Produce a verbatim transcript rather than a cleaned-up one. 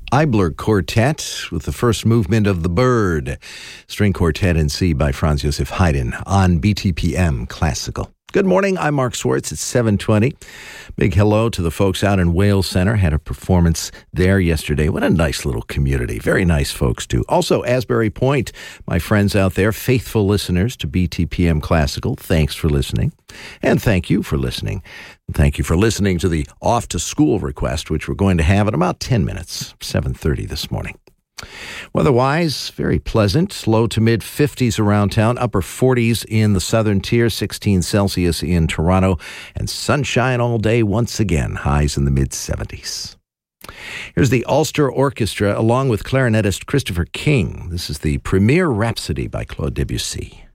Eibler Quartet with the first movement of The Bird. String Quartet in C by Franz Josef Haydn on B T P M Classical. Good morning, I'm Mark Swartz. It's seven twenty. Big hello to the folks out in Wales Center. Had a performance there yesterday. What a nice little community. Very nice folks, too. Also, Asbury Point, my friends out there, faithful listeners to B T P M Classical. Thanks for listening. And thank you for listening. Thank you for listening to the Off to School request, which we're going to have in about ten minutes, seven thirty this morning. Weather-wise, very pleasant. Low to mid-fifties around town, upper forties in the southern tier, sixteen Celsius in Toronto, and sunshine all day once again, highs in the mid-seventies. Here's the Ulster Orchestra along with clarinetist Christopher King. This is the Premier Rhapsody by Claude Debussy.